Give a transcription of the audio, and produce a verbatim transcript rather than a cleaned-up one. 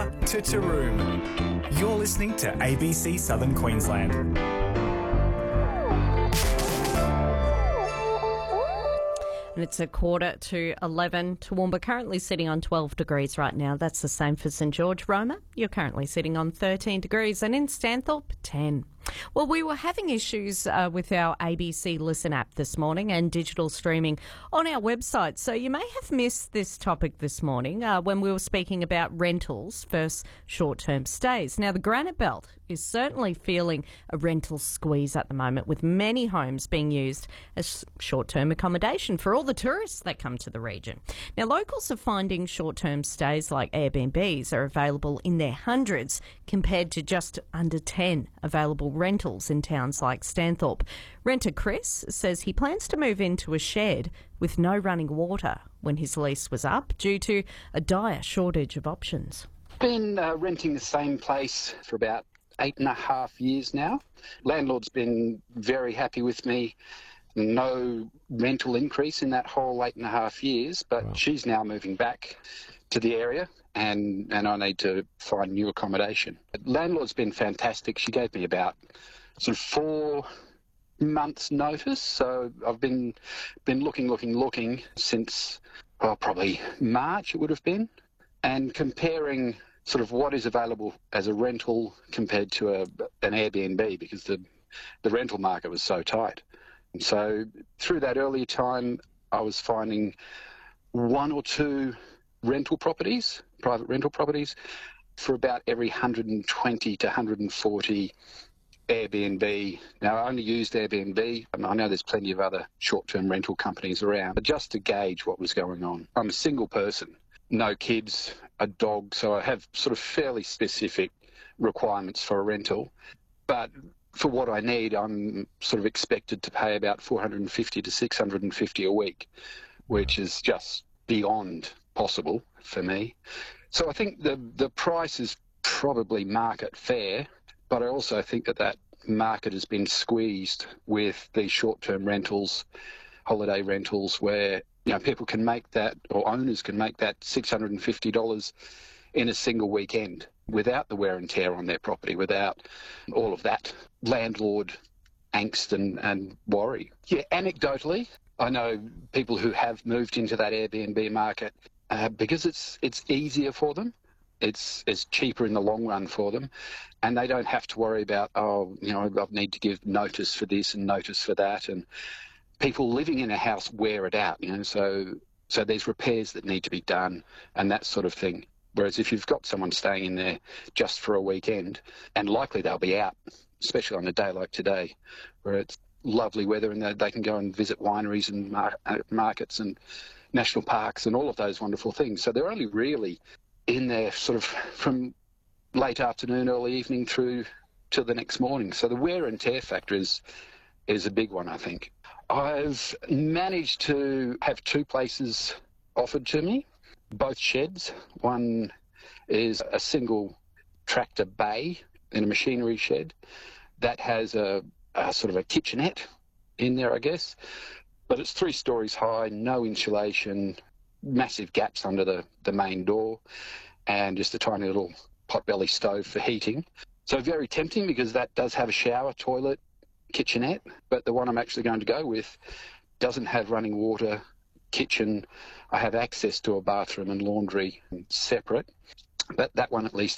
Toowoomba to Taroom. You're listening to A B C Southern Queensland. And it's a quarter to eleven. Toowoomba currently sitting on twelve degrees right now. That's the same for St George. Roma, you're currently sitting on thirteen degrees. And in Stanthorpe, ten. Well, we were having issues uh, with our A B C Listen app this morning and digital streaming on our website. So you may have missed this topic this morning uh, when we were speaking about rentals versus short-term stays. Now, the Granite Belt is certainly feeling a rental squeeze at the moment, with many homes being used as short-term accommodation for all the tourists that come to the region. Now, locals are finding short-term stays like Airbnbs are available in their hundreds compared to just under ten available rentals in towns like Stanthorpe. Renter Chris says he plans to move into a shed with no running water when his lease was up due to a dire shortage of options. Been uh, renting the same place for about eight and a half years now. Landlord's been very happy with me. No rental increase in that whole eight and a half years, but wow. She's now moving back to the area and, and I need to find new accommodation. Landlord's been fantastic. She gave me about sort of four months notice, so I've been been looking, looking, looking since, well, probably March it would have been, and comparing sort of what is available as a rental compared to a, an Airbnb, because the, the rental market was so tight. And so through that earlier time, I was finding one or two rental properties, private rental properties, for about every one hundred twenty to one hundred forty Airbnb. Now, I only used Airbnb, and I know there's plenty of other short-term rental companies around, but just to gauge what was going on. I'm a single person, no kids, a dog, so I have sort of fairly specific requirements for a rental. But for what I need, I'm sort of expected to pay about four hundred fifty to six hundred fifty a week, which is just beyond possible for me. So I think the the price is probably market fair, but I also think that that market has been squeezed with these short-term rentals, holiday rentals, where you know people can make that, or owners can make that six hundred fifty dollars in a single weekend without the wear and tear on their property, without all of that landlord angst and, and worry. Yeah, anecdotally, I know people who have moved into that Airbnb market uh, because it's it's easier for them. It's it's cheaper in the long run for them, and they don't have to worry about, oh, you know, I need to give notice for this and notice for that, and people living in a house wear it out, you know, so so there's repairs that need to be done and that sort of thing. Whereas if you've got someone staying in there just for a weekend, and likely they'll be out, especially on a day like today, where it's lovely weather and they, they can go and visit wineries and mar- markets and national parks and all of those wonderful things. So they're only really in there sort of from late afternoon, early evening through to the next morning. So the wear and tear factor is, is a big one, I think. I've managed to have two places offered to me, both sheds. One is a single tractor bay in a machinery shed that has a, a sort of a kitchenette in there, I guess, but it's three stories high, no insulation, massive gaps under the, the main door, and just a tiny little potbelly stove for heating. So very tempting, because that does have a shower, toilet, kitchenette, but the one I'm actually going to go with doesn't have running water, kitchen. I have access to a bathroom and laundry separate, but that one at least